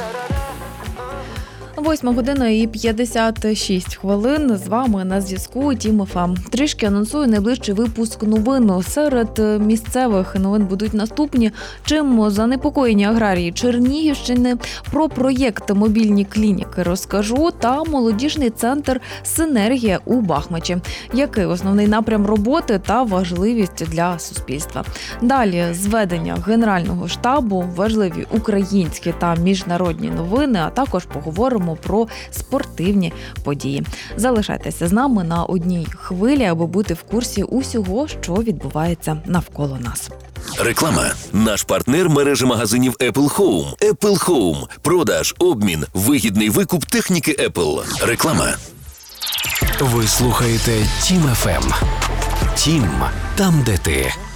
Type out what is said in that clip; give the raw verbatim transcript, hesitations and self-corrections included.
Восьма година і п'ятдесят шість хвилин. З вами на зв'язку Тім еф ем. Трішки анонсую найближчий випуск новин. Серед місцевих новин будуть наступні. Чим занепокоєні аграрії Чернігівщини, про проєкт «Мобільні клініки» розкажу, та молодіжний центр «Синергія» у Бахмачі. Який основний напрям роботи та важливість для суспільства. Далі зведення Генерального штабу, важливі українські та міжнародні новини, а також поговоримо про спортивні події. Залишайтеся з нами на одній хвилі, аби бути в курсі усього, що відбувається навколо нас. Реклама. Наш партнер – мережа магазинів Apple Home. Apple Home. Продаж, обмін, вигідний викуп техніки Apple. Реклама. Ви слухаєте Тім еф ем. Тім – там, де ти.